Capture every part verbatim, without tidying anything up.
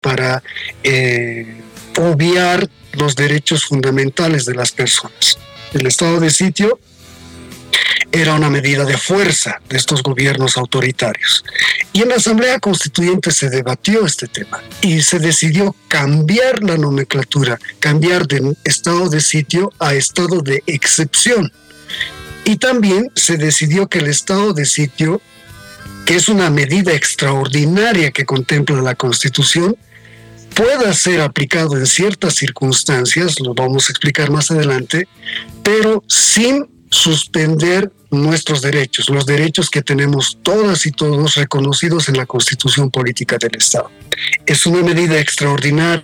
para eh, obviar los derechos fundamentales de las personas. El estado de sitio era una medida de fuerza de estos gobiernos autoritarios. Y en la Asamblea Constituyente se debatió este tema y se decidió cambiar la nomenclatura, cambiar de estado de sitio a estado de excepción. Y también se decidió que el estado de sitio, que es una medida extraordinaria que contempla la Constitución, pueda ser aplicado en ciertas circunstancias, lo vamos a explicar más adelante, pero sin suspender nuestros derechos, los derechos que tenemos todas y todos reconocidos en la Constitución Política del Estado. Es una medida extraordinaria.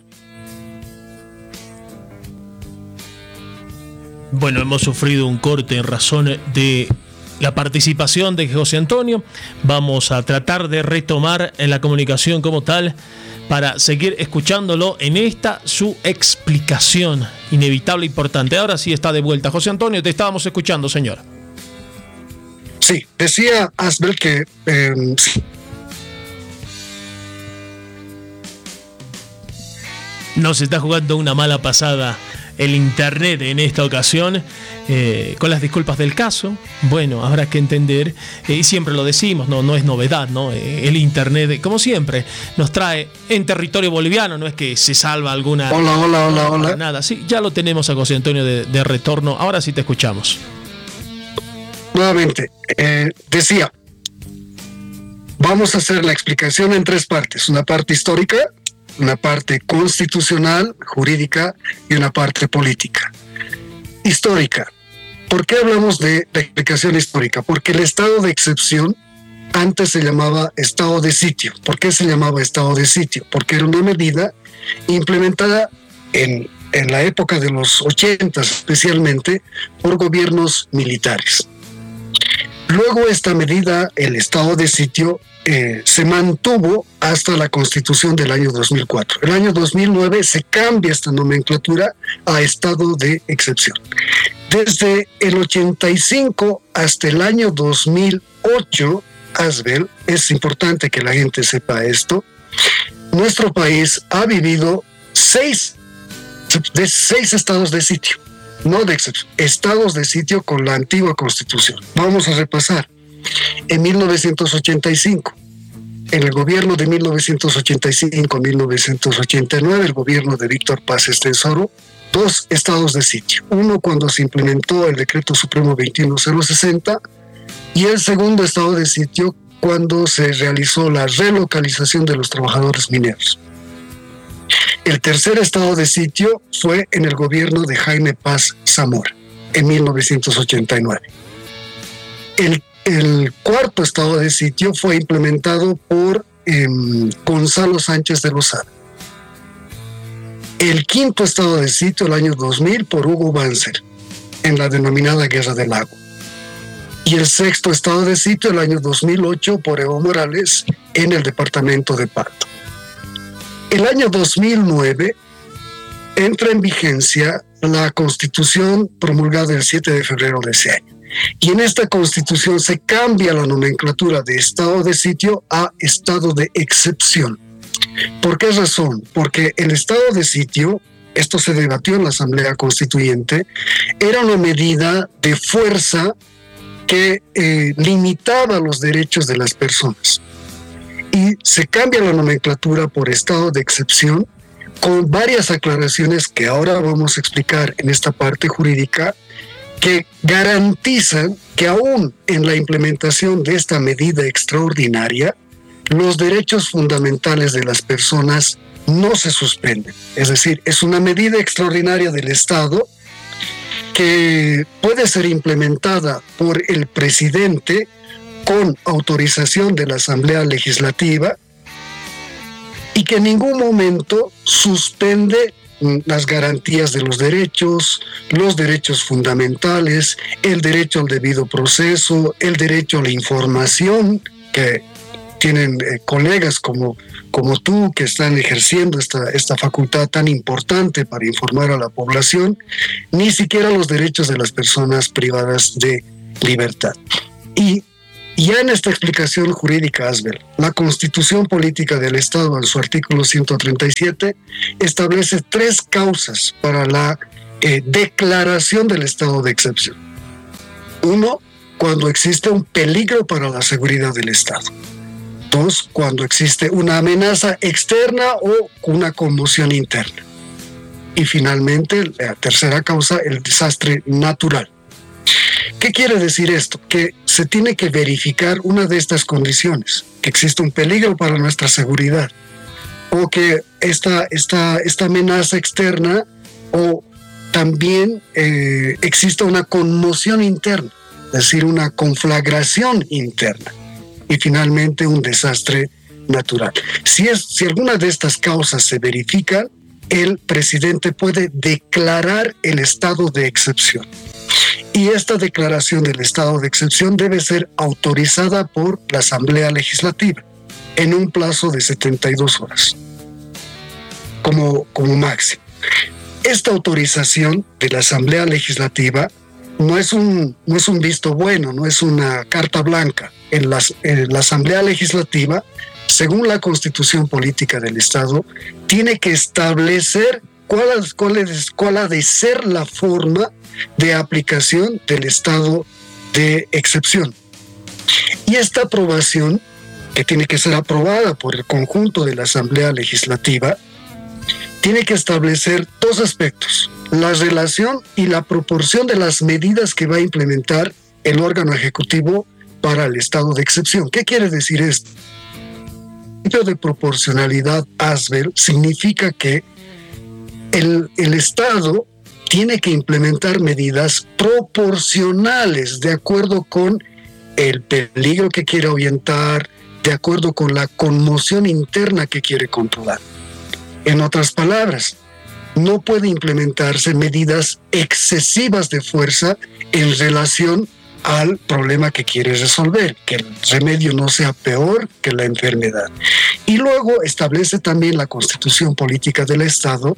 Bueno, hemos sufrido un corte en razón de la participación de José Antonio. Vamos a tratar de retomar en la comunicación como tal para seguir escuchándolo en esta su explicación inevitable e importante. Ahora sí está de vuelta. José Antonio, te estábamos escuchando, señor. Sí, decía Asbel que eh, nos está jugando una mala pasada el internet en esta ocasión, eh, con las disculpas del caso. Bueno, habrá que entender, eh, y siempre lo decimos, no, no es novedad, ¿no? Eh, el internet, como siempre, nos trae en territorio boliviano, no es que se salva alguna... Hola, hola, hola, hola. Nada, sí, ya lo tenemos a José Antonio de, de retorno, ahora sí te escuchamos. Nuevamente, eh, decía, vamos a hacer la explicación en tres partes, una parte histórica, una parte constitucional, jurídica y una parte política. Histórica. ¿Por qué hablamos de la explicación histórica? Porque el estado de excepción antes se llamaba estado de sitio. ¿Por qué se llamaba estado de sitio? Porque era una medida implementada en, en la época de los ochentas, especialmente por gobiernos militares. Luego esta medida, el estado de sitio, Eh, se mantuvo hasta la Constitución del año dos mil cuatro. El año dos mil nueve se cambia esta nomenclatura a estado de excepción. Desde el ochenta y cinco hasta el año dos mil ocho, Asbel, es importante que la gente sepa esto, nuestro país ha vivido seis, de seis estados de sitio, no de excepción, estados de sitio con la antigua Constitución. Vamos a repasar. En mil novecientos ochenta y cinco, en el gobierno de mil novecientos ochenta y cinco a mil novecientos ochenta y nueve, el gobierno de Víctor Paz Estenssoro, dos estados de sitio. Uno cuando se implementó el Decreto Supremo veintiuno mil sesenta y el segundo estado de sitio cuando se realizó la relocalización de los trabajadores mineros. El tercer estado de sitio fue en el gobierno de Jaime Paz Zamora, en mil novecientos ochenta y nueve. El El cuarto estado de sitio fue implementado por eh, Gonzalo Sánchez de Lozada. El quinto estado de sitio, el año dos mil, por Hugo Banzer, en la denominada Guerra del Lago. Y el sexto estado de sitio, el año dos mil ocho, por Evo Morales, en el departamento de Pasto. El año dos mil nueve entra en vigencia la Constitución promulgada el siete de febrero de ese año. Y en esta Constitución se cambia la nomenclatura de estado de sitio a estado de excepción. ¿Por qué razón? Porque el estado de sitio, esto se debatió en la Asamblea Constituyente, era una medida de fuerza que eh, limitaba los derechos de las personas. Y se cambia la nomenclatura por estado de excepción con varias aclaraciones que ahora vamos a explicar en esta parte jurídica, que garantizan que aún en la implementación de esta medida extraordinaria, los derechos fundamentales de las personas no se suspenden. Es decir, es una medida extraordinaria del Estado que puede ser implementada por el presidente con autorización de la Asamblea Legislativa y que en ningún momento suspende las garantías de los derechos, los derechos fundamentales, el derecho al debido proceso, el derecho a la información, que tienen eh, colegas como, como tú que están ejerciendo esta, esta facultad tan importante para informar a la población, ni siquiera los derechos de las personas privadas de libertad. Y Y ya en esta explicación jurídica, Asbel, la Constitución Política del Estado, en su artículo ciento treinta y siete, establece tres causas para la eh, declaración del estado de excepción. Uno, cuando existe un peligro para la seguridad del Estado. Dos, cuando existe una amenaza externa o una conmoción interna. Y finalmente, la tercera causa, el desastre natural. ¿Qué quiere decir esto? Que se tiene que verificar una de estas condiciones, que existe un peligro para nuestra seguridad, o que esta, esta, esta amenaza externa, o también eh, exista una conmoción interna, es decir, una conflagración interna, y finalmente un desastre natural. Si, es, si alguna de estas causas se verifican, el presidente puede declarar el estado de excepción. Y esta declaración del estado de excepción debe ser autorizada por la Asamblea Legislativa en un plazo de setenta y dos horas, como, como máximo. Esta autorización de la Asamblea Legislativa no es un, no es un visto bueno, no es una carta blanca. En, las, en la Asamblea Legislativa, según la Constitución Política del Estado, tiene que establecer cuál, cuál, es, cuál ha de ser la forma de aplicación del estado de excepción. Y esta aprobación, que tiene que ser aprobada por el conjunto de la Asamblea Legislativa, tiene que establecer dos aspectos: la relación y la proporción de las medidas que va a implementar el órgano ejecutivo para el estado de excepción. ¿Qué quiere decir esto? El principio de proporcionalidad, Asbel, significa que el, el Estado tiene que implementar medidas proporcionales de acuerdo con el peligro que quiere ahuyentar, de acuerdo con la conmoción interna que quiere controlar. En otras palabras, no puede implementarse medidas excesivas de fuerza en relación al problema que quiere resolver, que el remedio no sea peor que la enfermedad. Y luego establece también la Constitución Política del Estado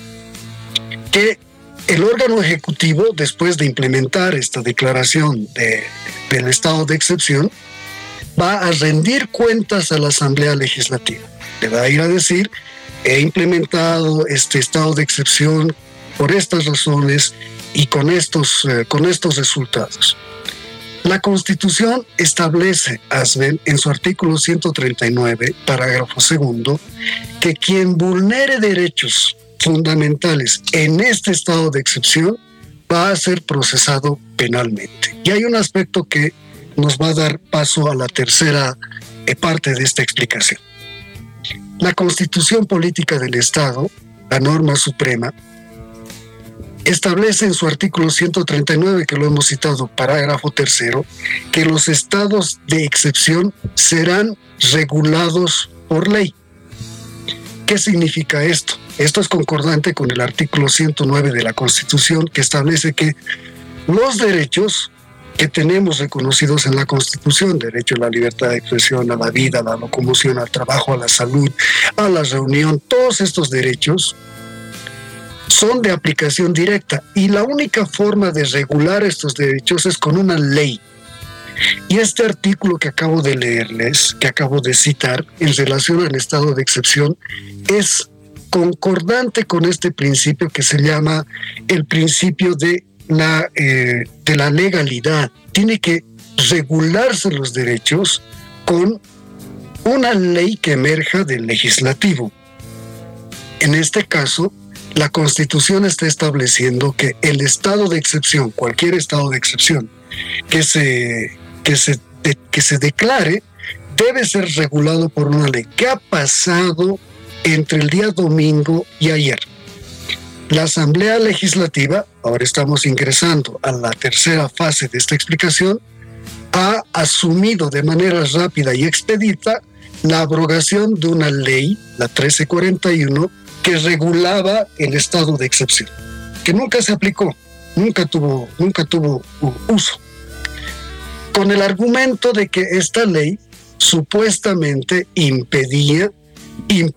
que el órgano ejecutivo, después de implementar esta declaración de, del estado de excepción, va a rendir cuentas a la Asamblea Legislativa. Le va a ir a decir: he implementado este estado de excepción por estas razones y con estos, eh, con estos resultados. La Constitución establece, Asbel, en su artículo ciento treinta y nueve, parágrafo segundo, que quien vulnere derechos fundamentales en este estado de excepción va a ser procesado penalmente. Y hay un aspecto que nos va a dar paso a la tercera parte de esta explicación. La Constitución Política del Estado, la norma suprema, establece en su artículo ciento treinta y nueve, que lo hemos citado, parágrafo tercero, que los estados de excepción serán regulados por ley. ¿Qué significa esto? Esto es concordante con el artículo ciento nueve de la Constitución, que establece que los derechos que tenemos reconocidos en la Constitución, derecho a la libertad de expresión, a la vida, a la locomoción, al trabajo, a la salud, a la reunión, todos estos derechos son de aplicación directa, y la única forma de regular estos derechos es con una ley. Y este artículo que acabo de leerles, que acabo de citar, en relación al estado de excepción, es concordante con este principio que se llama el principio de la, eh, de la legalidad. Tiene que regularse los derechos con una ley que emerja del legislativo. En este caso, la Constitución está estableciendo que el estado de excepción, cualquier estado de excepción que se, que se, de, que se declare, debe ser regulado por una ley. ¿Qué ha pasado entre el día domingo y ayer? La Asamblea Legislativa, ahora estamos ingresando a la tercera fase de esta explicación, ha asumido de manera rápida y expedita la abrogación de una ley, la trece cuarenta y uno, que regulaba el estado de excepción, que nunca se aplicó, nunca tuvo, nunca tuvo uso, con el argumento de que esta ley supuestamente impedía,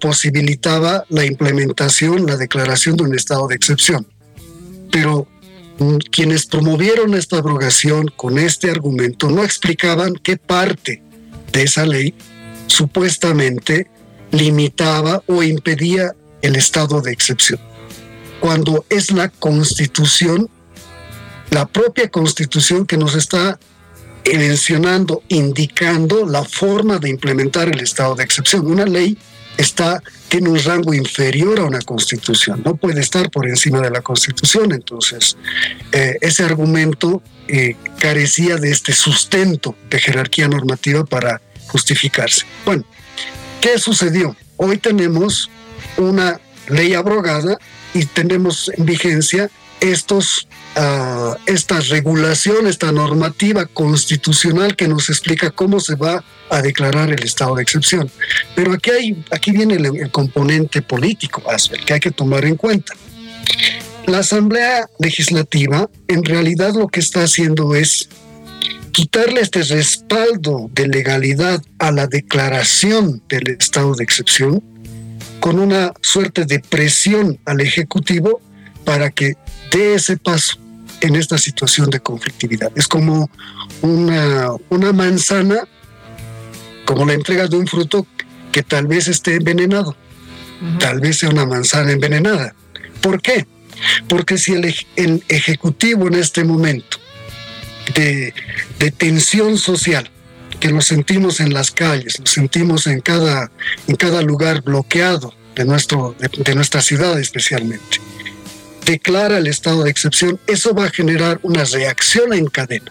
imposibilitaba la implementación, la declaración de un estado de excepción. Pero quienes promovieron esta abrogación con este argumento no explicaban qué parte de esa ley supuestamente limitaba o impedía el estado de excepción, cuando es la Constitución, la propia Constitución, que nos está mencionando, indicando la forma de implementar el estado de excepción. Una ley está, tiene un rango inferior a una Constitución, no puede estar por encima de la Constitución. Entonces, eh, ese argumento eh, carecía de este sustento de jerarquía normativa para justificarse. Bueno, ¿qué sucedió? Hoy tenemos una ley abrogada y tenemos en vigencia estos, uh, esta regulación, esta normativa constitucional que nos explica cómo se va a declarar el estado de excepción. Pero aquí, hay, aquí viene el, el componente político, Asbel, que hay que tomar en cuenta. La Asamblea Legislativa en realidad lo que está haciendo es quitarle este respaldo de legalidad a la declaración del estado de excepción con una suerte de presión al Ejecutivo para que dé ese paso en esta situación de conflictividad. Es como una, una manzana, como la entrega de un fruto que tal vez esté envenenado, uh-huh. tal vez sea una manzana envenenada. ¿Por qué? Porque si el, el Ejecutivo en este momento de, de tensión social, que lo sentimos en las calles, lo sentimos en cada, en cada lugar bloqueado de, nuestro, de, de nuestra ciudad especialmente, declara el estado de excepción, eso va a generar una reacción en cadena.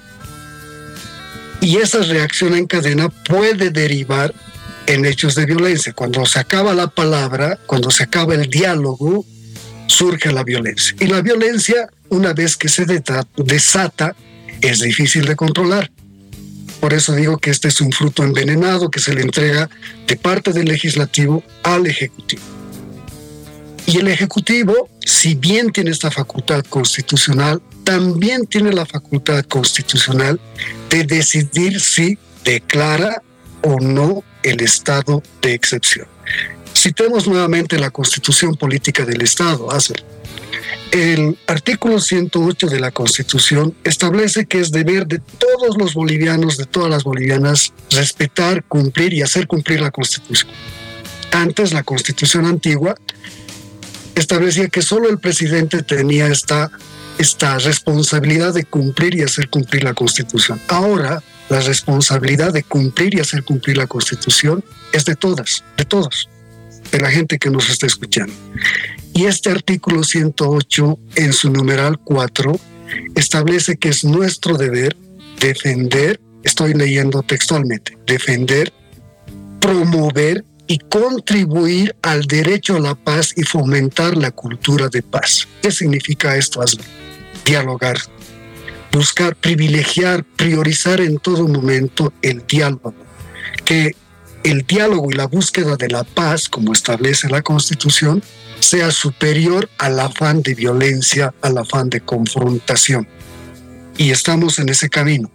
Y esa reacción en cadena puede derivar en hechos de violencia. Cuando se acaba la palabra, cuando se acaba el diálogo, surge la violencia. Y la violencia, una vez que se desata, es difícil de controlar. Por eso digo que este es un fruto envenenado que se le entrega de parte del legislativo al ejecutivo. Y el ejecutivo, si bien tiene esta facultad constitucional, también tiene la facultad constitucional de decidir si declara o no el estado de excepción. Citemos nuevamente la Constitución Política del Estado, Asbel. El artículo ciento ocho de la Constitución establece que es deber de todos los bolivianos, de todas las bolivianas, respetar, cumplir y hacer cumplir la Constitución. Antes, la Constitución antigua establecía que solo el presidente tenía esta, esta responsabilidad de cumplir y hacer cumplir la Constitución. Ahora, la responsabilidad de cumplir y hacer cumplir la Constitución es de todas, de todos, de la gente que nos está escuchando. Y este artículo ciento ocho, en su numeral cuatro, establece que es nuestro deber defender, estoy leyendo textualmente, defender, promover y contribuir al derecho a la paz y fomentar la cultura de paz. ¿Qué significa esto, Asbel? Dialogar, buscar, privilegiar, priorizar en todo momento el diálogo. Que el diálogo y la búsqueda de la paz, como establece la Constitución, sea superior al afán de violencia, al afán de confrontación. Y estamos en ese camino.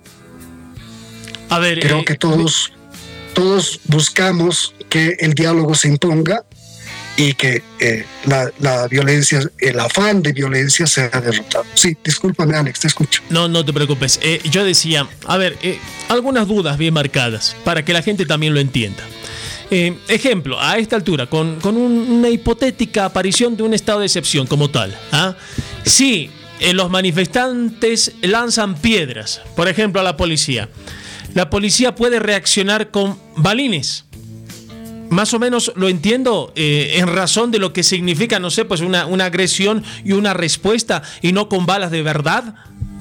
A ver, Creo eh, que todos, todos buscamos que el diálogo se imponga y que eh, la, la violencia, el afán de violencia sea derrotado. Sí, discúlpame, Alex, te escucho. No, no te preocupes. Eh, yo decía, a ver, eh, algunas dudas bien marcadas para que la gente también lo entienda. Eh, ejemplo, a esta altura, con, con un, una hipotética aparición de un estado de excepción como tal, ¿ah? Si eh, los manifestantes lanzan piedras, por ejemplo, a la policía, la policía puede reaccionar con balines. Más o menos lo entiendo eh, en razón de lo que significa, no sé, pues una, una agresión y una respuesta, y no con balas de verdad.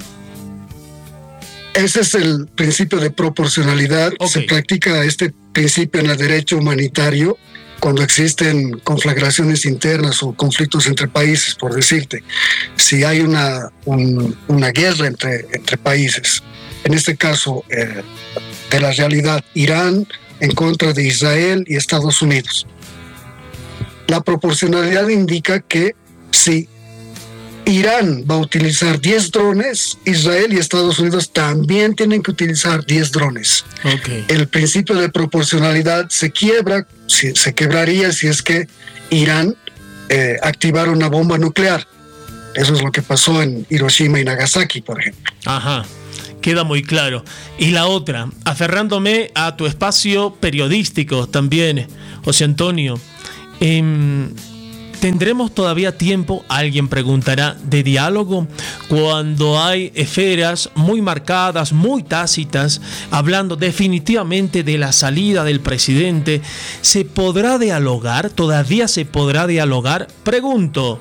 Ese es el principio de proporcionalidad. Okay. Se practica este principio en el derecho humanitario cuando existen conflagraciones internas o conflictos entre países, por decirte. Si hay una, un, una guerra entre, entre países, en este caso eh, de la realidad, Irán en contra de Israel y Estados Unidos. La proporcionalidad indica que si Irán va a utilizar diez drones, Israel y Estados Unidos también tienen que utilizar diez drones. Okay. El principio de proporcionalidad se quiebra, se quebraría si es que Irán eh, activara una bomba nuclear. Eso es lo que pasó en Hiroshima y Nagasaki, por ejemplo. Ajá, queda muy claro. Y la otra, aferrándome a tu espacio periodístico también, José Antonio, eh, ¿tendremos todavía tiempo, alguien preguntará, de diálogo cuando hay esferas muy marcadas, muy tácitas, hablando definitivamente de la salida del presidente? ¿Se podrá dialogar? ¿Todavía se podrá dialogar? Pregunto.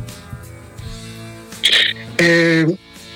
Eh,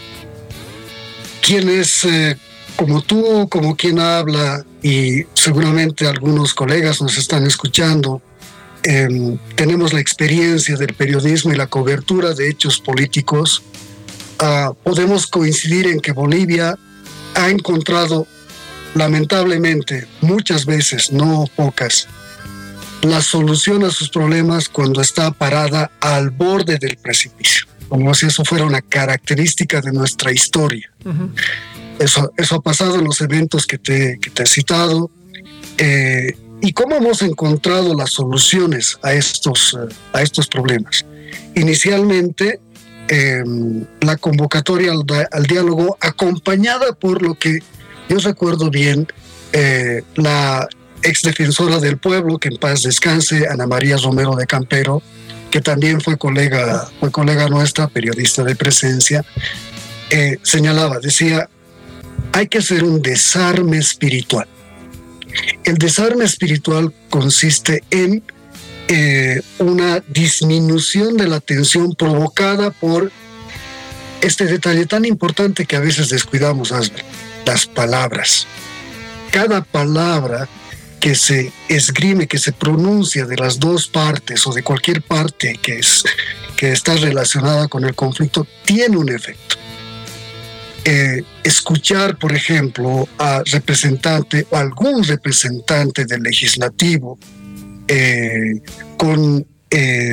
quienes, eh, como tú, como quien habla, y seguramente algunos colegas nos están escuchando, eh, tenemos la experiencia del periodismo y la cobertura de hechos políticos, uh, podemos coincidir en que Bolivia ha encontrado, lamentablemente, muchas veces, no pocas, la solución a sus problemas cuando está parada al borde del precipicio, como si eso fuera una característica de nuestra historia. Uh-huh. Eso, eso ha pasado en los eventos que te, que te he citado. Eh, ¿Y cómo hemos encontrado las soluciones a estos, a estos problemas? Inicialmente, eh, la convocatoria al, al diálogo, acompañada por lo que yo recuerdo bien, eh, la exdefensora del pueblo, que en paz descanse, Ana María Romero de Campero, que también fue colega, fue colega nuestra, periodista de Presencia, eh, señalaba, decía, hay que hacer un desarme espiritual. El desarme espiritual consiste en eh, una disminución de la tensión provocada por este detalle tan importante que a veces descuidamos, Asbel, las palabras. Cada palabra que se esgrime, que se pronuncia de las dos partes o de cualquier parte que, es, que está relacionada con el conflicto, tiene un efecto. Eh, escuchar, por ejemplo, a representante o algún representante del legislativo eh, con eh,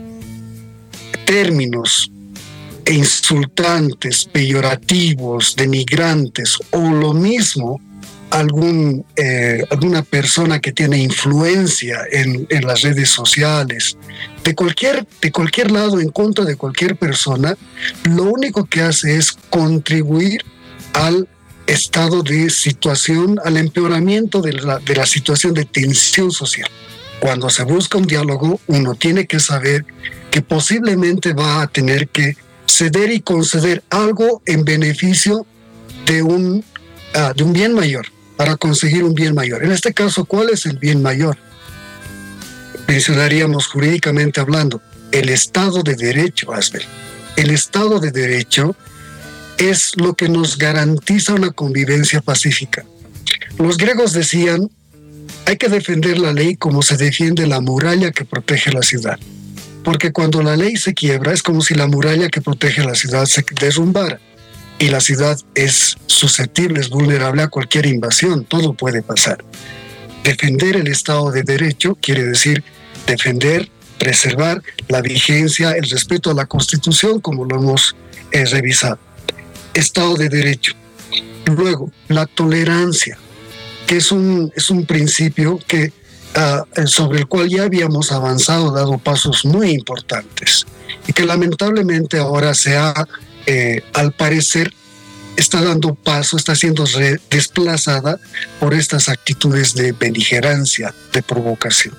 términos insultantes, peyorativos, denigrantes, o lo mismo algún, eh, alguna persona que tiene influencia en, en las redes sociales, de cualquier, de cualquier lado, en contra de cualquier persona, lo único que hace es contribuir al estado de situación, al empeoramiento de la, de la situación de tensión social. Cuando se busca un diálogo, uno tiene que saber que posiblemente va a tener que ceder y conceder algo en beneficio de un, uh, de un bien mayor, para conseguir un bien mayor. En este caso, ¿cuál es el bien mayor? Mencionaríamos jurídicamente hablando, el Estado de Derecho, Asbel. El Estado de Derecho es lo que nos garantiza una convivencia pacífica. Los griegos decían, hay que defender la ley como se defiende la muralla que protege la ciudad. Porque cuando la ley se quiebra, es como si la muralla que protege la ciudad se derrumbara. Y la ciudad es susceptible, es vulnerable a cualquier invasión, todo puede pasar. Defender el Estado de Derecho quiere decir defender, preservar la vigencia, el respeto a la Constitución, como lo hemos eh, revisado. Estado de Derecho. Luego, la tolerancia, que es un, es un principio que, uh, sobre el cual ya habíamos avanzado, dado pasos muy importantes, y que lamentablemente ahora se ha Eh, al parecer está dando paso, está siendo re- desplazada por estas actitudes de beligerancia, de provocación.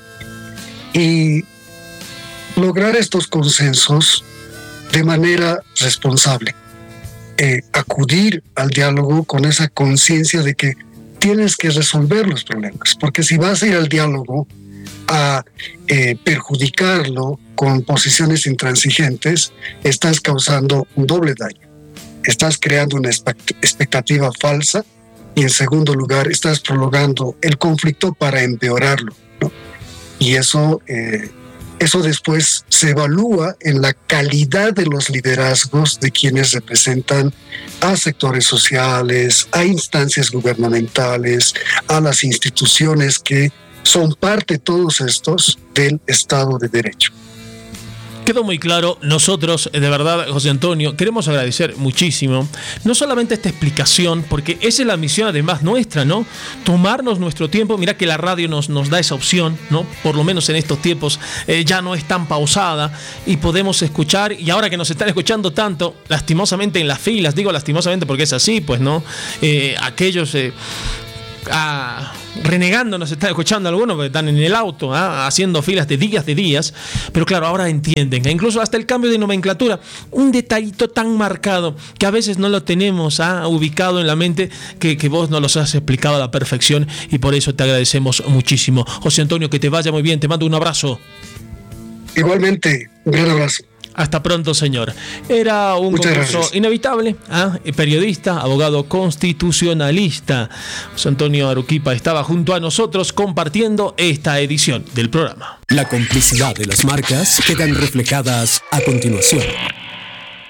Y lograr estos consensos de manera responsable, eh, acudir al diálogo con esa conciencia de que tienes que resolver los problemas, porque si vas a ir al diálogo a eh, perjudicarlo con posiciones intransigentes, estás causando un doble daño. Estás creando una expectativa falsa y, en segundo lugar, estás prolongando el conflicto para empeorarlo, ¿no? Y eso, eh, eso después se evalúa en la calidad de los liderazgos de quienes representan a sectores sociales, a instancias gubernamentales, a las instituciones que son parte, todos estos, del Estado de Derecho. Quedó muy claro. Nosotros, de verdad, José Antonio, queremos agradecer muchísimo, no solamente esta explicación, porque esa es la misión además nuestra, ¿no? Tomarnos nuestro tiempo. Mira que la radio nos, nos da esa opción, ¿no? Por lo menos en estos tiempos eh, ya no es tan pausada y podemos escuchar. Y ahora que nos están escuchando tanto, lastimosamente en las filas, digo lastimosamente porque es así, pues, ¿no? Eh, aquellos... Eh, Ah, renegando nos están escuchando algunos porque están en el auto, ¿ah? haciendo filas de días de días, pero claro, ahora entienden, e incluso hasta el cambio de nomenclatura, un detallito tan marcado que a veces no lo tenemos ¿ah? ubicado en la mente, que, que vos nos los has explicado a la perfección, y por eso te agradecemos muchísimo. José Antonio, que te vaya muy bien, te mando un abrazo. Igualmente, un gran abrazo. Hasta pronto, señor. Era un Muchas concurso gracias. inevitable. ¿Ah? Periodista, abogado constitucionalista. José Antonio Aruquipa estaba junto a nosotros compartiendo esta edición del programa. La complicidad de las marcas quedan reflejadas a continuación.